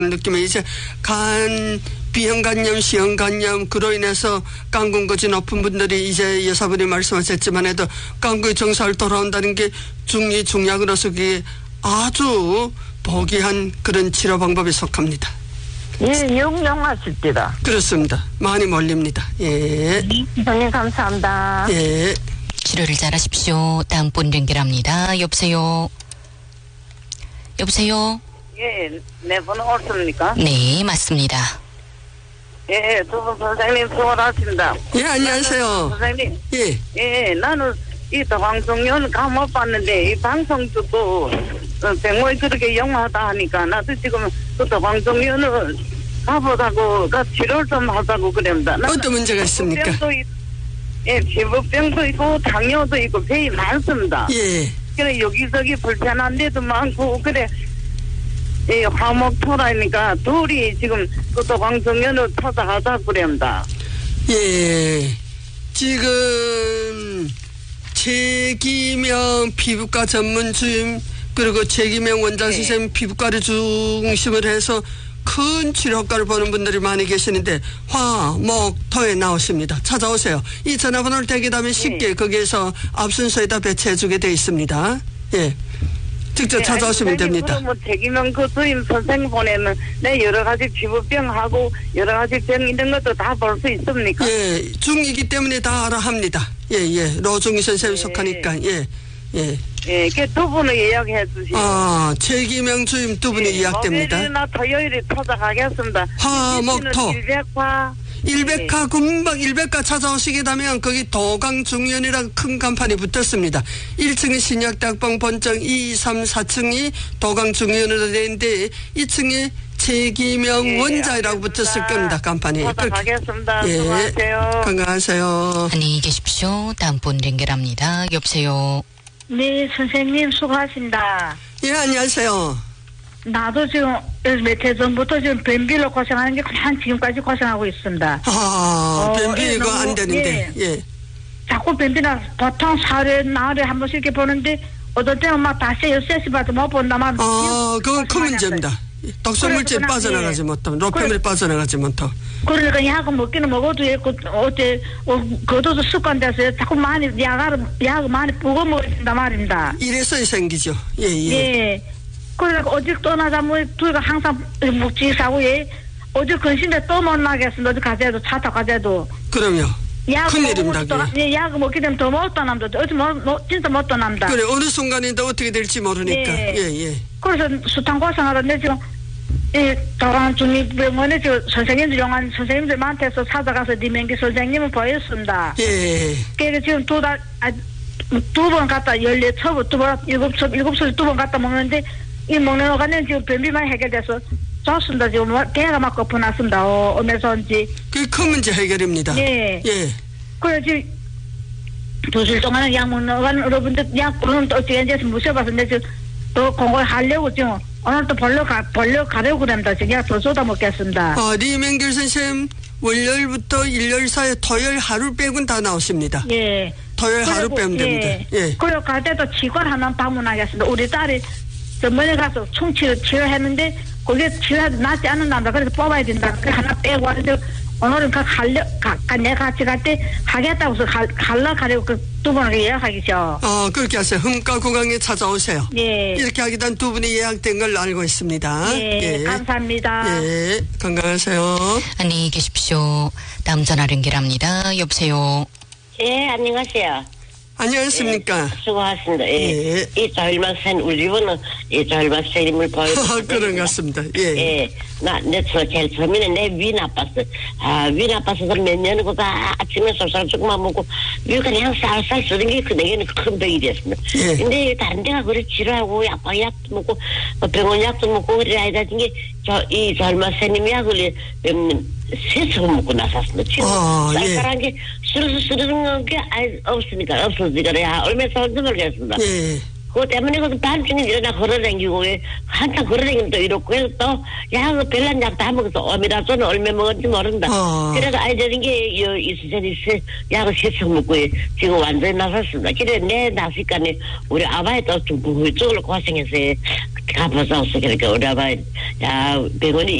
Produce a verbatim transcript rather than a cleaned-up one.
느낌에 이제 간 비형간염, 시형간염 그로 인해서 깡근거지 높은 분들이 이제 여사분이 말씀하셨지만 해도 깡근이 정상을 돌아온다는 게 중이 중약으로서 그게 아주 보기한 그런 치료 방법에 속합니다. 예, 영영하실 때다. 그렇습니다. 많이 몰립니다. 예. 선생님 감사합니다. 예. 치료를 잘하십시오. 다음 분 연결합니다. 여보세요. 여보세요. 예, 내 번호 옳습니까? 네, 맞습니다. 예, 두 분 선생님 수고하십니다. 예, 안녕하세요. 선생님. 예. 예, 나는 이 방송연 감못 봤는데 이 방송 듣고 백모이 그렇게 영화하다 하니까 나도 지금 그 방송연을 가보자고 그 치료를 좀 하자고 그럽니다. 어떤 문제가 있습니까? 피부병도 있, 예, 피부병도 있고 당뇨도 있고 병이 많습니다. 예. 그래 여기저기 불편한 데도 많고 그래 예, 화목토라니까 둘이 지금 그것도 방송연을 찾아가자 그럽니다. 예. 지금 최기명 피부과 전문 주임 그리고 최기명 원장 네. 선생님 피부과를 중심으로 해서 큰 치료 효과를 보는 분들이 많이 계시는데 화, 목, 토에 나오십니다. 찾아오세요. 이 전화번호를 대기하면 쉽게 네. 거기에서 앞순서에다 배치해주게 되어 있습니다. 예. 직접 네, 찾아오시면 아니, 됩니다. 그러면 최기명 그 주임 선생 보내면 내 여러 가지 피부병하고 여러 가지 병 있는 것도 다 볼 수 있습니까? 예, 중이기 때문에 다 알아 합니다. 예, 예. 로중이 선생님 네. 속하니까, 예, 예. 예, 그 두 분을 예약해 주시고. 아, 최기명 주임 두 분이 예, 예약됩니다. 목요일이나 토요일에 찾아가겠습니다. 화, 목, 토. 일백화. 일백화 금방 일백화 찾아오시게 되면 거기 도강중년이라는 큰 간판이 붙었습니다. 일 층이 신약대학병 본청, 이, 삼, 사 층이 도강중년으로 되는데 이 층이 최기명 예, 원자이라고 알겠습니다. 붙었을 겁니다. 간판이. 찾아가겠습니다. 예, 수고하세요. 건강하세요. 안녕히 계십시오. 다음 분 연결합니다. 여보세요. 네, 선생님 수고하십니다. 예, 안녕하세요. 나도 지금 몇 해 전부터 지금 변비로 고생하는 게 한 지금까지 고생하고 있습니다. 아, 어, 변비가 예, 너무, 안 되는데, 예. 예. 자꾸 변비나 보통 사흘에 나흘에 한 번씩 이렇게 보는데 어떨 때는 막 다시 열세시 봐도 못 본다만. 아, 그건 큰 문제입니다. 독성물질 그래, 빠져나가지 예. 못하면, 로페밀 그래. 빠져나가지 못하고. 그러니까 약을 먹기는 먹어도 있고 어째 어, 그것도 습관돼서 자꾸 많이 약을 약을 많이 부어 먹는다 말입니다. 이래서 생기죠. 예, 예. 예. 그러니까 어제 떠나자면 둘이가 항상 묵지 사고 예. 어제 근심에 또 못 나겠습니다. 어디 가자도 차 타고 가자도. 그럼요. 큰일입니다, 또, 그게. 예, 약 먹게 되면 더 못 떠납니다. 어제 뭐, 뭐 진짜 못 떠납니다. 그래, 어느 순간인데 어떻게 될지 모르니까. 예. 예, 예. 그래서 수탕 고생하는데 지금 이 도강 중립병원에 저 선생님들 용한 선생님들한테서 찾아가서 니맹기 선생님을 보였습니다. 예. 그래서 지금 두 달, 아, 두 번 갔다 열네 첩, 두 번, 일곱 첩, 일곱 첩 두 번 갔다 먹는데 이 먹는 거는 지금 변비만 해결돼서 좋습니다. 지금 배가 막 고프났습니다. 어, 오면서인지. 그게 큰 문제 해결입니다. 예. 예. 그래 지금 두 줄 동안은 약 먹는 거는 여러분들 약 그런 또 어떻게 이제 무셔봐서 내 지금 또 공부를 하려고 지금 오늘 또 벌려 가 벌려 가려고 그럽니다. 지금 약 더 쏟아 먹겠습니다. 어, 리맹길 선생님, 월요일부터 일요일 사이 토요일 하루 빼곤 다 나오십니다. 예. 토요일 하루 그리고, 빼면 됩니다. 예. 예. 그리고 갈 때도 치과 하나 방문하겠습니다. 우리 딸이 전번에 가서 총치료 치료했는데 그게 치료해도 낫지 않는다. 그래서 뽑아야 된다. 그 하나 빼고 하는데 오늘은 그 갈려 가, 가, 내가 같이 갈 때 하겠다고 해서 갈, 갈라 가려고 그 두 번을 예약하기죠. 어, 그렇게 하세요. 흠가 구강에 찾아오세요. 예. 이렇게 하기 전 두 분이 예약된 걸 알고 있습니다. 예. 감사합니다. 예. 건강하세요. 안녕히 계십시오. 다음 전화 연결합니다. 여보세요. 예, 안녕하세요. 안녕하십니까. 예, 수고하셨습니다. 예. 예. 이 조일만 선, 우리 집은 이 조일만 선생님을 보여. 그런 것 같습니다. 예. 예. 나, 내, 저, 제일 처음에는 내 위 나빴어. 아, 위 나빠서 몇 년이고 다 아침에 쌀쌀 조금만 먹고, 위 그냥 쌀쌀 쓰는 게 그, 내게는 큰 병이 됐습니다. 예. 근데 다른 데가 그래 치료하고, 약방 약도 먹고, 병원 약도 먹고, 그래, 아이다, 게, 저, 이 조일만 선생님 약을, 음, 세척 먹고 나섰습니다. 지금 아, 예. 쌀쌀한 게, 쓰러서 쓰러는 게 아예 없으니까, 없어지니까, 야, 얼마나 싸운지 모르겠습니다. 예. 그거 때문에 그 밤중에 일어나 걸어다니고 왜 한참 걸어다니면 또 이렇고 해서 또 약을 별난 약 다 먹어서 오미라손은 얼마 먹었는지 모른다. 어. 그래서 아이 되는 게 이 수전이 약을 세척 먹고 지금 완전히 나섰습니다. 그래 내 나시간에 우리 아바이도 좀 부글적으로 고생해서 가봐서 그러니까 우리 아바이 야 병원이